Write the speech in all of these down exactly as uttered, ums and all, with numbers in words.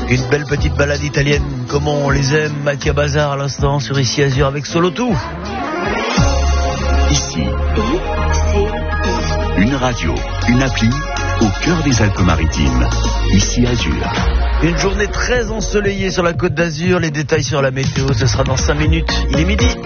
Une belle petite balade italienne, comme on les aime. Mattia Bazar à l'instant sur Ici Azur avec Solotou. Ici, une radio, une appli au cœur des Alpes-Maritimes. Ici Azur. Une journée très ensoleillée sur la Côte d'Azur. Les détails sur la météo, ce sera dans cinq minutes. Il est midi.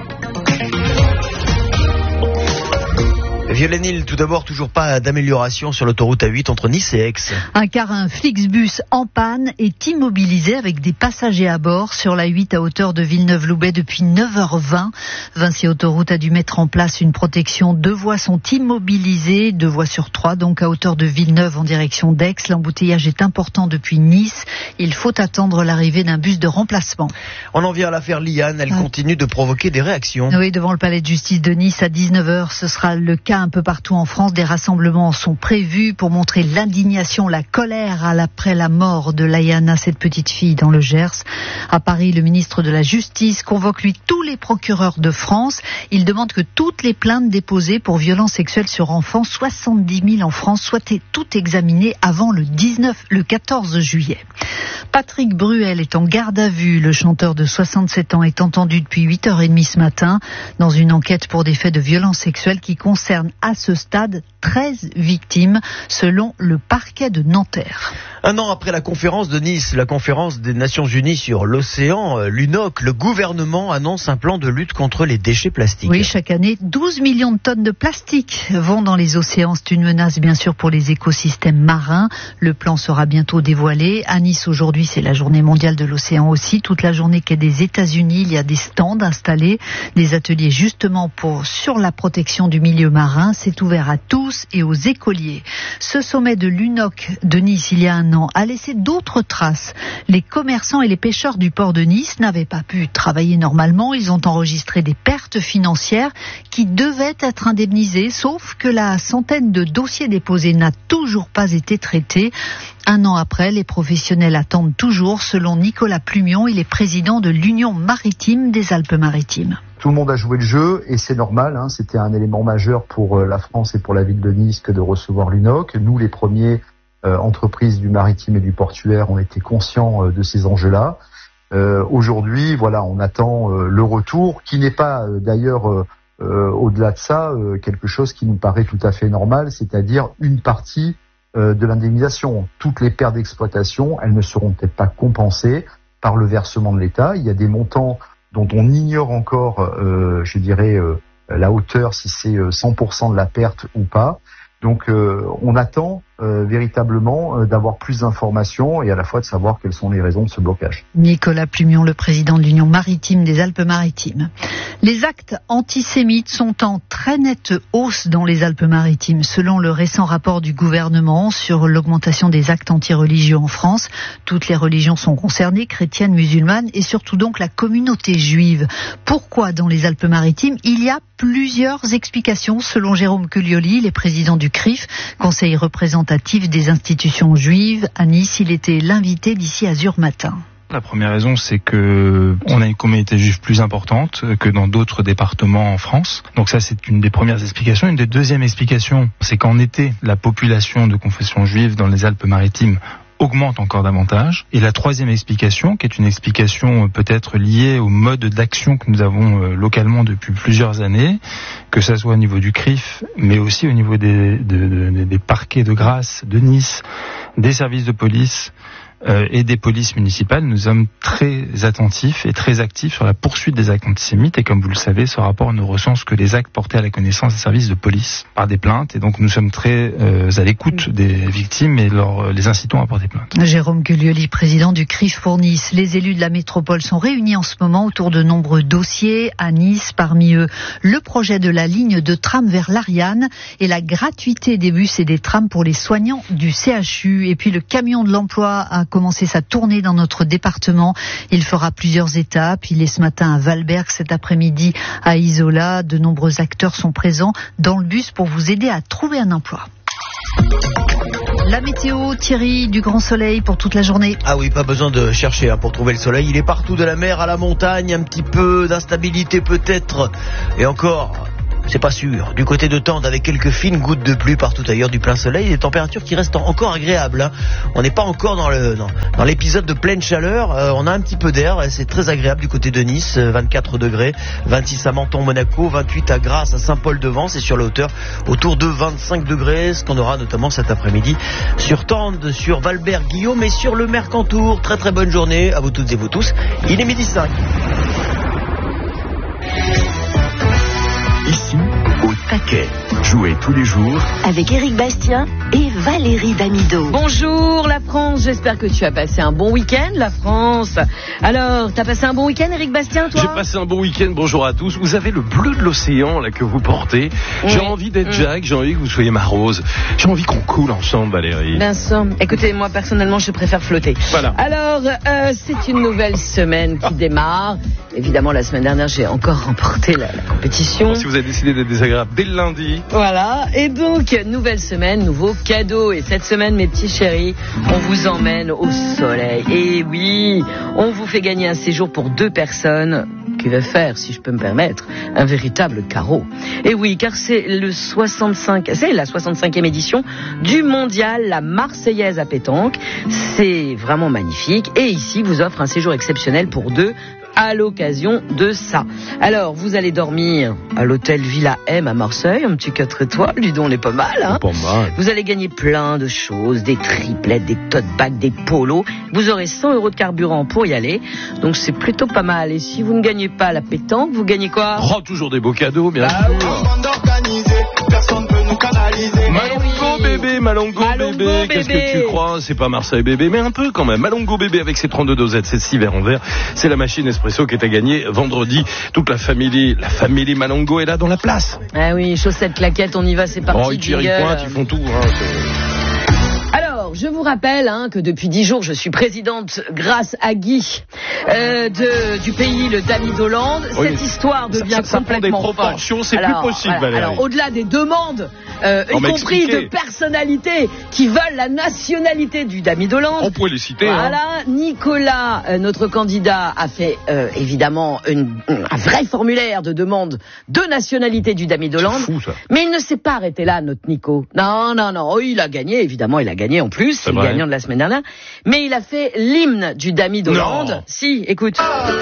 Violaine-Île, tout d'abord, toujours pas d'amélioration sur l'autoroute A huit entre Nice et Aix. Un car un Flixbus en panne est immobilisé avec des passagers à bord sur la huit à hauteur de Villeneuve-Loubet depuis neuf heures vingt. Vinci Autoroute a dû mettre en place une protection. Deux voies sont immobilisées, deux voies sur trois, donc à hauteur de Villeneuve en direction d'Aix. L'embouteillage est important depuis Nice. Il faut attendre l'arrivée d'un bus de remplacement. On en vient à l'affaire Liane. Elle ah. continue de provoquer des réactions. Oui, devant le palais de justice de Nice à dix-neuf heures, ce sera le cas un peu partout en France. Des rassemblements sont prévus pour montrer l'indignation, la colère après la mort de Laïana, cette petite fille dans le Gers. À Paris, le ministre de la Justice convoque lui tous les procureurs de France. Il demande que toutes les plaintes déposées pour violences sexuelles sur enfants, soixante-dix mille en France, soient toutes examinées avant le dix-neuf, le quatorze juillet. Patrick Bruel est en garde à vue. Le chanteur de soixante-sept ans est entendu depuis huit heures trente ce matin dans une enquête pour des faits de violences sexuelles qui concernent à ce stade treize victimes selon le parquet de Nanterre. Un an après la conférence de Nice, la conférence des Nations Unies sur l'océan, l'U N O C, le gouvernement annonce un plan de lutte contre les déchets plastiques. Oui, chaque année, douze millions de tonnes de plastique vont dans les océans. C'est une menace bien sûr pour les écosystèmes marins. Le plan sera bientôt dévoilé. À Nice aujourd'hui, c'est la journée mondiale de l'océan aussi. Toute la journée quai des États-Unis, il y a des stands installés, des ateliers justement pour sur la protection du milieu marin. C'est ouvert à tous et aux écoliers. Ce sommet de l'U N O C de Nice, il y a un an, a laissé d'autres traces. Les commerçants et les pêcheurs du port de Nice n'avaient pas pu travailler normalement. Ils ont enregistré des pertes financières qui devaient être indemnisées, sauf que la centaine de dossiers déposés n'a toujours pas été traitée. Un an après, les professionnels attendent toujours, selon Nicolas Plumion, il est président de l'Union maritime des Alpes-Maritimes. Tout le monde a joué le jeu et c'est normal, hein, c'était un élément majeur pour la France et pour la ville de Nice que de recevoir l'U N O C. Nous, les premiers euh, entreprises du maritime et du portuaire, ont été conscients euh, de ces enjeux-là. Euh, aujourd'hui, voilà, on attend euh, le retour, qui n'est pas euh, d'ailleurs euh, euh, au-delà de ça euh, quelque chose qui nous paraît tout à fait normal, c'est-à-dire une partie euh, de l'indemnisation. Toutes les pertes d'exploitation, elles ne seront peut-être pas compensées par le versement de l'État. Il y a des montants dont on ignore encore, euh, je dirais, euh, la hauteur, si c'est cent pour cent de la perte ou pas. Donc euh, on attend euh, véritablement euh, d'avoir plus d'informations et à la fois de savoir quelles sont les raisons de ce blocage. Nicolas Plumion, le président de l'Union maritime des Alpes-Maritimes. Les actes antisémites sont en très nette hausse dans les Alpes-Maritimes. Selon le récent rapport du gouvernement sur l'augmentation des actes antireligieux en France, toutes les religions sont concernées, chrétiennes, musulmanes et surtout donc la communauté juive. Pourquoi dans les Alpes-Maritimes? Il y a plusieurs explications selon Jérôme Cuglioli, il est président du C R I F, conseil représentatif des institutions juives. À Nice, il était l'invité d'Ici Azur Matin. La première raison, c'est que on a une communauté juive plus importante que dans d'autres départements en France. Donc ça, c'est une des premières explications. Une des deuxièmes explications, c'est qu'en été, la population de confession juive dans les Alpes-Maritimes augmente encore davantage. Et la troisième explication, qui est une explication peut-être liée au mode d'action que nous avons localement depuis plusieurs années, que ça soit au niveau du C R I F, mais aussi au niveau des, de, de, des parquets de grâce de Nice, des services de police, Euh, et des polices municipales, nous sommes très attentifs et très actifs sur la poursuite des actes antisémites. Et comme vous le savez, ce rapport ne recense que les actes portés à la connaissance des services de police par des plaintes. Et donc nous sommes très euh, à l'écoute des victimes et leur, les incitons à porter plainte. Jérôme Cuglioli, président du C R I F pour Nice. Les élus de la métropole sont réunis en ce moment autour de nombreux dossiers à Nice. Parmi eux, le projet de la ligne de tram vers l'Ariane et la gratuité des bus et des trams pour les soignants du C H U. Et puis le camion de l'emploi a commencé sa tournée dans notre département. Il fera plusieurs étapes. Il est ce matin à Valberg, cet après-midi à Isola. De nombreux acteurs sont présents dans le bus pour vous aider à trouver un emploi. La météo, Thierry, du grand soleil pour toute la journée. Ah oui, pas besoin de chercher hein, pour trouver le soleil. Il est partout, de la mer à la montagne, un petit peu d'instabilité peut-être. Et encore, c'est pas sûr. Du côté de Tende, avec quelques fines gouttes de pluie partout ailleurs, du plein soleil, des températures qui restent encore agréables. Hein. On n'est pas encore dans le dans, dans l'épisode de pleine chaleur. Euh, on a un petit peu d'air. C'est très agréable du côté de Nice. vingt-quatre degrés, vingt-six à Menton, Monaco, vingt-huit à Grasse, à Saint-Paul-de-Vence et sur la hauteur autour de vingt-cinq degrés. Ce qu'on aura notamment cet après-midi sur Tende, sur Valbert, Guillaume et sur le Mercantour. Très très bonne journée à vous toutes et vous tous. Il est midi cinq. Ici, au taquet. Jouez tous les jours avec Éric Bastien et Valérie Damido. Bonjour la France, j'espère que tu as passé un bon week-end, la France. Alors, t'as passé un bon week-end, Éric Bastien, toi? J'ai passé un bon week-end, bonjour à tous. Vous avez le bleu de l'océan là que vous portez. Oui. J'ai envie d'être mmh. Jacques, j'ai envie que vous soyez ma Rose. J'ai envie qu'on coule ensemble, Valérie. Vincent, écoutez, moi personnellement, je préfère flotter. Voilà. Alors, euh, c'est une nouvelle semaine qui démarre. Évidemment, la semaine dernière, j'ai encore remporté la, la compétition. Bon, si vous avez décidé d'être désagréable dès le lundi. Voilà, et donc, nouvelle semaine, nouveau cadeau. Et cette semaine, mes petits chéris, on vous emmène au soleil. Et oui, on vous fait gagner un séjour pour deux personnes qui va faire, si je peux me permettre, un véritable carreau. Et oui, car c'est le soixante-cinq, c'est la soixante-cinquième édition du mondial La Marseillaise à pétanque. C'est vraiment magnifique. Et ici, vous offre un séjour exceptionnel pour deux à l'occasion de ça. Alors, vous allez dormir à l'hôtel Villa M à Marseille, un petit quatre étoiles, dis donc, on est pas mal, hein. Pas mal. Vous allez gagner plein de choses, des triplettes, des tote bags, des polos. Vous aurez cent euros de carburant pour y aller, donc c'est plutôt pas mal. Et si vous ne gagnez pas la pétanque, vous gagnez quoi? Oh, toujours des beaux cadeaux, bien bah, sûr. Malongo bébé, Malongo, Malongo bébé, bébé. Qu'est-ce que tu crois? C'est pas Marseille bébé, mais un peu quand même. Malongo bébé avec ses trente-deux dosettes, ses six verres en verre. C'est la machine espresso qui est à gagner vendredi. Toute la famille, la famille Malongo est là dans la place. Ah oui, chaussettes, claquettes, on y va, c'est parti. Oh, ils tirent, ils pointent, ils font tout. Hein, Alors, je vous rappelle hein, que depuis dix jours, je suis présidente grâce à Guy euh, de, du pays, le Damido-Land. Oui, cette histoire devient ça, ça, ça complètement prend des proportions, c'est alors, plus possible, voilà, Valérie. Alors, au-delà des demandes, euh, y compris de personnalités qui veulent la nationalité du Damido-Land. On pourrait les citer. Voilà, hein. Nicolas, euh, notre candidat, a fait euh, évidemment une, un vrai formulaire de demande de nationalité du Damido-Land. C'est fou, ça. Mais il ne s'est pas arrêté là, notre Nico. Non, non, non. Oh, il a gagné, évidemment, il a gagné en plus. C'est le gagnant de la semaine dernière. Mais il a fait l'hymne du Damido-Land. Si, écoute.